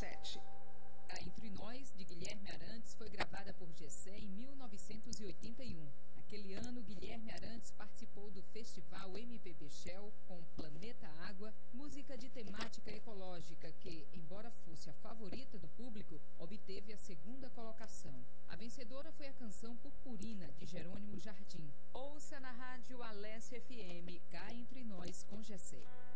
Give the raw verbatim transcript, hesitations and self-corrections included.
sete. Cá Entre Nós, de Guilherme Arantes, foi gravada por Gessé em mil novecentos e oitenta e um. Naquele ano, Guilherme Arantes participou do festival M P B Shell com Planeta Água, música de temática ecológica que, embora fosse a favorita do público, obteve a segunda colocação. A vencedora foi a canção Purpurina, de Jerônimo Jardim. Ouça na rádio Alesse F M, Cá Entre Nós, com Gessé.